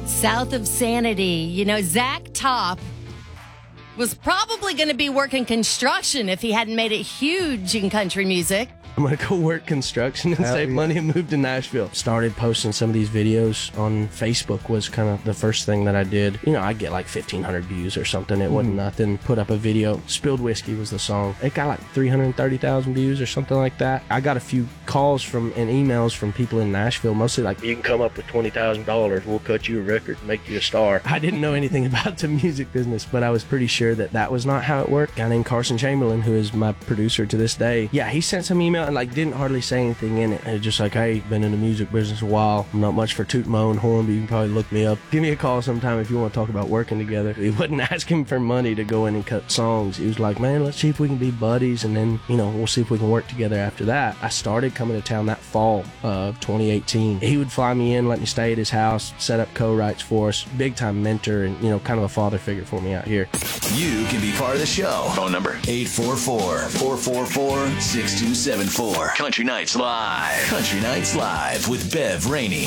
South of Sanity. You know, Zach Top was probably going to be working construction if he hadn't made it huge in country music. I'm going to go work construction and save money and move to Nashville. Started posting some of these videos on Facebook was kind of the first thing that I did. You know, I get like 1,500 views or something. It wasn't nothing. Put up a video. Spilled Whiskey was the song. It got like 330,000 views or something like that. I got a few calls and emails from people in Nashville, mostly like, you can come up with $20,000. We'll cut you a record and make you a star. I didn't know anything about the music business, but I was pretty sure that was not how it worked. A guy named Carson Chamberlain, who is my producer to this day, he sent some email and like didn't hardly say anything in it. And just like, hey, been in the music business a while. I'm not much for tooting my own horn, but you can probably look me up. Give me a call sometime if you want to talk about working together. He wasn't asking for money to go in and cut songs. He was like, man, let's see if we can be buddies, and then, we'll see if we can work together after that. I started coming to town that fall of 2018. He would fly me in, let me stay at his house, set up co-writes for us. Big time mentor and, kind of a father figure for me out here. You can be part of the show. Phone number 844-444-6274. Country Nights Live. Country Nights Live with Bev Rainey.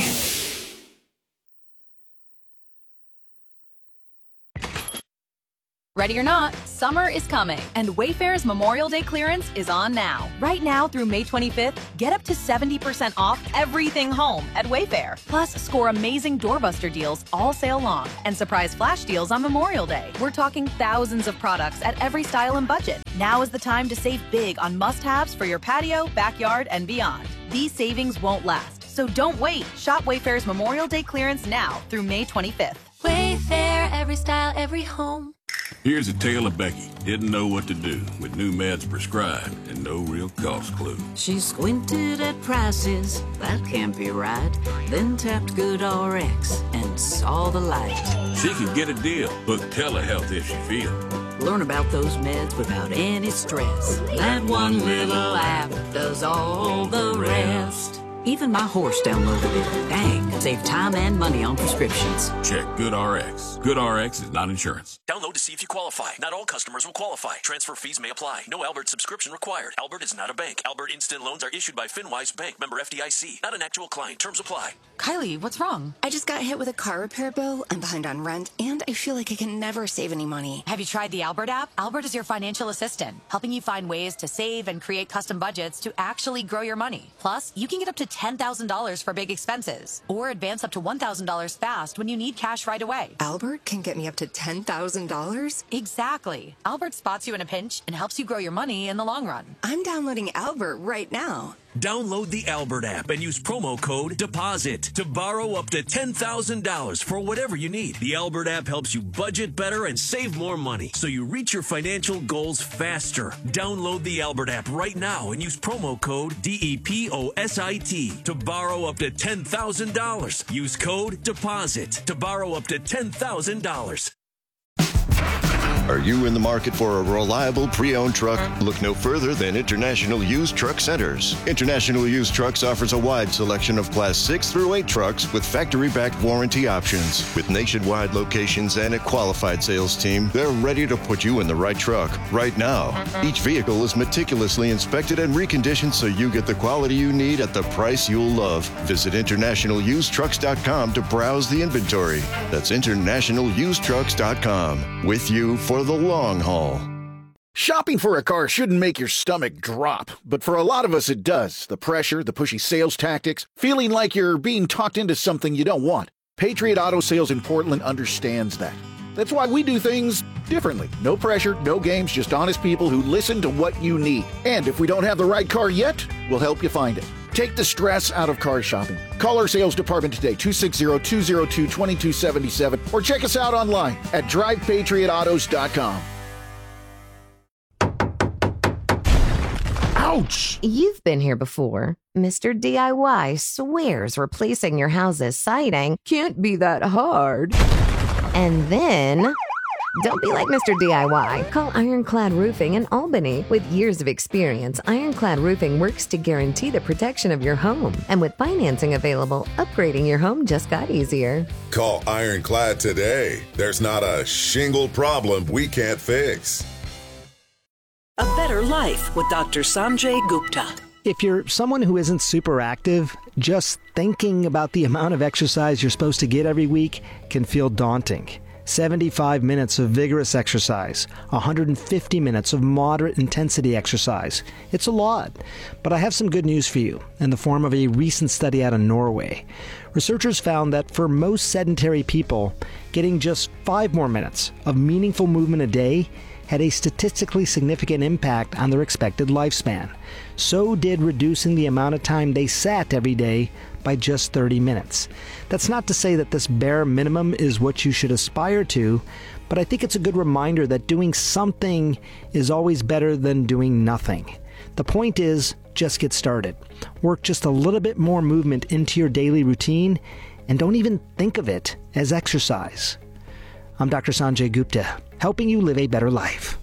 Ready or not, summer is coming, and Wayfair's Memorial Day clearance is on now. Right now through May 25th, get up to 70% off everything home at Wayfair. Plus, score amazing doorbuster deals all sale long and surprise flash deals on Memorial Day. We're talking thousands of products at every style and budget. Now is the time to save big on must-haves for your patio, backyard, and beyond. These savings won't last, so don't wait. Shop Wayfair's Memorial Day clearance now through May 25th. Wayfair, every style, every home. Here's a tale of Becky. Didn't know what to do with new meds prescribed and no real cost clue. She squinted at prices, that can't be right. Then tapped GoodRx and saw the light. She could get a deal, book telehealth if she feels. Learn about those meds without any stress. That one little app does all the rest. Even my horse downloaded it. Dang, save time and money on prescriptions. Check GoodRx. GoodRx is not insurance. Download to see if you qualify. Not all customers will qualify. Transfer fees may apply. No Albert subscription required. Albert is not a bank. Albert Instant Loans are issued by FinWise Bank, member FDIC. Not an actual client. Terms apply. Kylie, what's wrong? I just got hit with a car repair bill. I'm behind on rent, and I feel like I can never save any money. Have you tried the Albert app? Albert is your financial assistant, helping you find ways to save and create custom budgets to actually grow your money. Plus, you can get up to $10,000 for big expenses, or advance up to $1,000 fast when you need cash right away. Albert can get me up to $10,000? Exactly. Albert spots you in a pinch and helps you grow your money in the long run. I'm downloading Albert right now. Download the Albert app and use promo code DEPOSIT to borrow up to $10,000 for whatever you need. The Albert app helps you budget better and save more money so you reach your financial goals faster. Download the Albert app right now and use promo code DEPOSIT to borrow up to $10,000. Use code DEPOSIT to borrow up to $10,000. Are you in the market for a reliable pre-owned truck? Look no further than International Used Truck Centers. International Used Trucks offers a wide selection of Class 6 through 8 trucks with factory-backed warranty options. With nationwide locations and a qualified sales team, they're ready to put you in the right truck right now. Each vehicle is meticulously inspected and reconditioned so you get the quality you need at the price you'll love. Visit InternationalUsedTrucks.com to browse the inventory. That's InternationalUsedTrucks.com. With you for the long haul. Shopping for a car shouldn't make your stomach drop, but for a lot of us it does. The pressure, the pushy sales tactics, feeling like you're being talked into something you don't want. Patriot Auto Sales in Portland understands that. That's why we do things differently. No pressure, no games, just honest people who listen to what you need. And if we don't have the right car yet, we'll help you find it. Take the stress out of car shopping. Call our sales department today, 260-202-2277, or check us out online at drivepatriotautos.com. Ouch! You've been here before. Mr. DIY swears replacing your house's siding can't be that hard. And then... don't be like Mr. DIY. Call Ironclad Roofing in Albany. With years of experience, Ironclad Roofing works to guarantee the protection of your home. And with financing available, upgrading your home just got easier. Call Ironclad today. There's not a shingle problem we can't fix. A Better Life with Dr. Sanjay Gupta. If you're someone who isn't super active, just thinking about the amount of exercise you're supposed to get every week can feel daunting. 75 minutes of vigorous exercise, 150 minutes of moderate intensity exercise. It's a lot, but I have some good news for you in the form of a recent study out of Norway. Researchers found that for most sedentary people, getting just 5 more minutes of meaningful movement a day had a statistically significant impact on their expected lifespan. So did reducing the amount of time they sat every day by just 30 minutes. That's not to say that this bare minimum is what you should aspire to, but I think it's a good reminder that doing something is always better than doing nothing. The point is, just get started. Work just a little bit more movement into your daily routine, and don't even think of it as exercise. I'm Dr. Sanjay Gupta, helping you live a better life.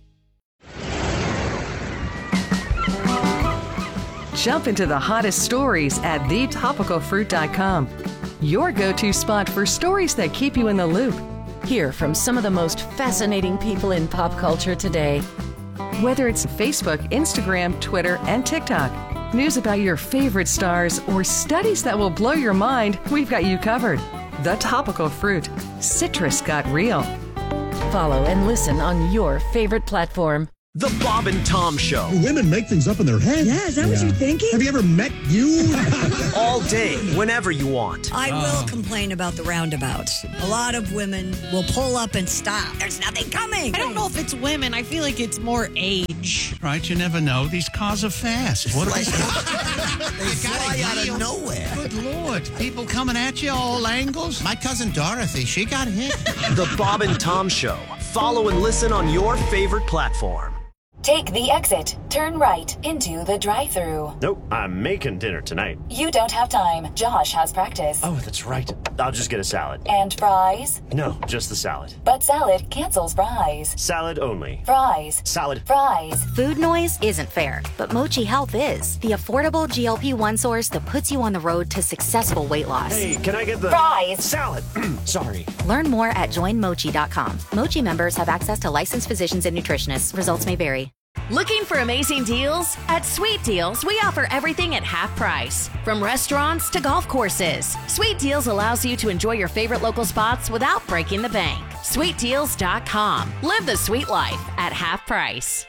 Jump into the hottest stories at thetopicalfruit.com. Your go-to spot for stories that keep you in the loop. Hear from some of the most fascinating people in pop culture today. Whether it's Facebook, Instagram, Twitter, and TikTok, news about your favorite stars, or studies that will blow your mind, we've got you covered. The Topical Fruit. Citrus got real. Follow and listen on your favorite platform. The Bob and Tom Show. Do women make things up in their head? Yeah, is that what you're thinking? Have you ever met you? All day, whenever you want. I will complain about the roundabouts. A lot of women will pull up and stop. There's nothing coming. I don't know if it's women. I feel like it's more age. Right, you never know. These cars are fast. What are They fly out of nowhere. Good Lord. People coming at you all angles. My cousin Dorothy, she got hit. The Bob and Tom Show. Follow and listen on your favorite platform. Take the exit. Turn right into the drive-thru. Nope, I'm making dinner tonight. You don't have time. Josh has practice. Oh, that's right. I'll just get a salad. And fries? No, just the salad. But salad cancels fries. Salad only. Fries. Salad. Fries. Food noise isn't fair, but Mochi Health is. The affordable GLP-1 source that puts you on the road to successful weight loss. Hey, can I get the... Fries. Salad. Sorry. Learn more at joinmochi.com. Mochi members have access to licensed physicians and nutritionists. Results may vary. Looking for amazing deals? At Sweet Deals, we offer everything at half price. From restaurants to golf courses, Sweet Deals allows you to enjoy your favorite local spots without breaking the bank. SweetDeals.com. Live the sweet life at half price.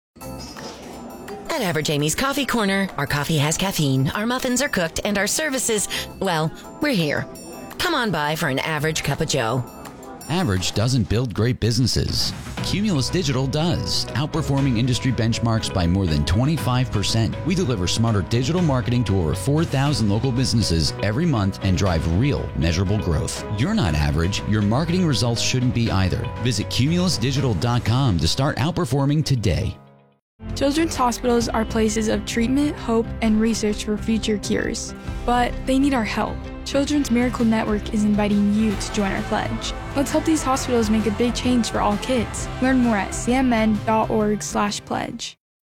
At Average Amy's Coffee Corner, our coffee has caffeine, our muffins are cooked, and our services, well, we're here. Come on by for an average cup of joe. Average doesn't build great businesses. Cumulus Digital does, outperforming industry benchmarks by more than 25%. We deliver smarter digital marketing to over 4,000 local businesses every month and drive real, measurable growth. You're not average. Your marketing results shouldn't be either. Visit cumulusdigital.com to start outperforming today. Children's hospitals are places of treatment, hope, and research for future cures. But they need our help. Children's Miracle Network is inviting you to join our pledge. Let's help these hospitals make a big change for all kids. Learn more at cmn.org/pledge.